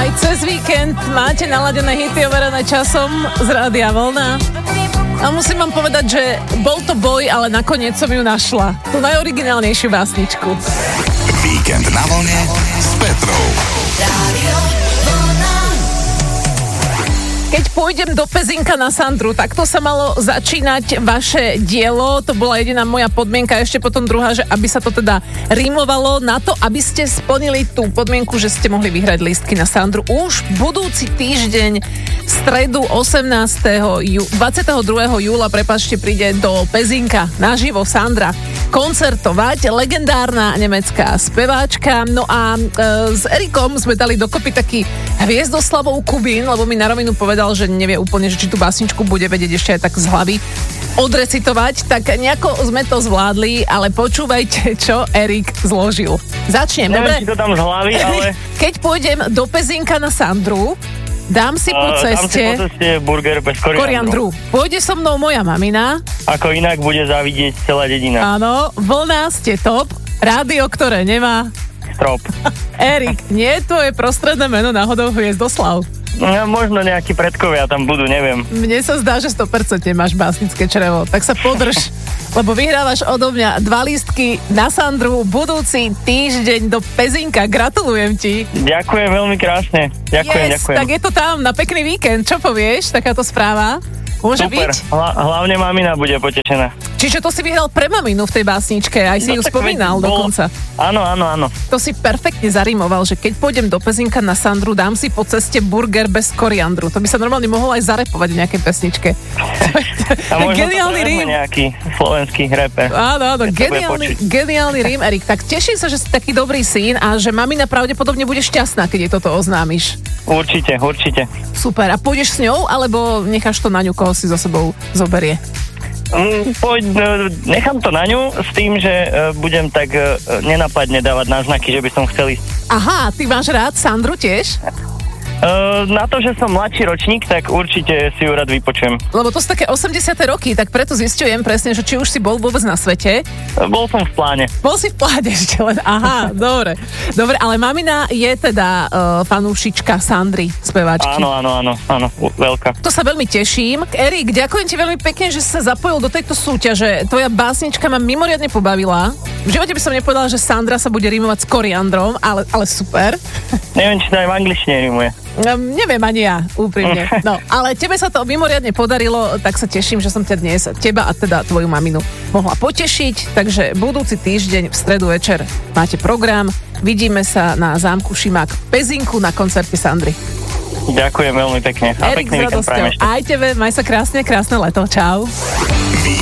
cez víkend máte naladené hity overené časom z Rádia Vlna. A musím vám povedať, že bol to boj, ale nakoniec som ju našla. Tú najoriginálnejšiu básničku. Víkend na Vlne s Petrou. Keď pôjdem do Pezinka na Sandru, tak to sa malo začínať vaše dielo. To bola jediná moja podmienka, ešte potom druhá, že aby sa to teda rímovalo na to, aby ste splnili tú podmienku, že ste mohli vyhrať lístky na Sandru. Už budúci týždeň, v stredu 22. júla, príde do Pezinka naživo Sandra koncertovať, legendárna nemecká speváčka. No a s Erikom sme dali dokopy taký Hviezdoslavov Kubín, lebo mi na rovinu povedal, že nevie úplne, že či tú básničku bude vedieť ešte aj tak z hlavy odrecitovať, tak nejako sme to zvládli, ale počúvajte, čo Erik zložil. Začnem, dobre? Neviem, či to dám z hlavy, ale... Keď pôjdem do Pezinka na Sandru, dám si po ceste burger bez koriandru. Pôjde so mnou moja mamina. Ako inak bude závidieť celá dedina. Áno, Vlna, ste top. Rádio, ktoré nemá Strop. Erik, nie je tvoje prostredné meno náhodou Hviezdoslav? No, možno nejakí predkovia tam budú, neviem. Mne sa zdá, že 100% máš básnické črevo, tak sa podrž, lebo vyhrávaš odo mňa 2 lístky na Sandru budúci týždeň do Pezinka. Gratulujem ti. Ďakujem veľmi krásne. Ďakujem. Tak je to tam na pekný víkend. Čo povieš, takáto správa? Môže Super. byť? Hlavne mamina bude potešená. Čiže to si vyhral pre maminu v tej básničke, aj si ju spomínal dokonca. Áno. To si perfektne zarímoval, že keď pôjdem do Pezinka na Sandru, dám si po ceste burger bez koriandru. To by sa normálne mohol aj zarepovať v nejakej pesničke. A možno geniálny rím. Nejaký slovenský reper. Áno, geniálny rím, Erik. Tak teším sa, že si taký dobrý syn a že mamina pravdepodobne bude šťastná, keď jej toto oznámiš. Určite. Super. A pôjdeš s ňou, alebo necháš to na ňu, koho si so sebou zoberie? Nechám to na ňu s tým, že budem tak nenapadne dávať náznaky, že by som chcel ísť. Aha, ty máš rád Sandru tiež? Na to, že som mladší ročník, tak určite si ju rád vypočujem. Lebo to sú také 80. roky, tak preto zistujem presne, že či už si bol vôbec na svete. Bol som v pláne. Bol si v pláne ešte len, aha, dobre. Dobre, ale mamina je teda fanúšička Sandry, speváčky. Áno, veľká. To sa veľmi teším. Erik, ďakujem ti veľmi pekne, že si sa zapojil do tejto súťaže. Tvoja básnička ma mimoriadne pobavila. V živote by som nepovedala, že Sandra sa bude rímovať s koriandrom, ale super. Neviem, či to aj v angličtine rímuje. Neviem ani ja, úprimne. No, ale tebe sa to mimoriadne podarilo, tak sa teším, že som ťa dnes, teba a teda tvoju maminu mohla potešiť. Takže budúci týždeň v stredu večer máte program. Vidíme sa na zámku Šimák v Pezinku na koncerte Sandry. Ďakujem veľmi pekne. A Erik, pekný víkend prajem ešte. Aj tebe, maj sa krásne leto. Čau.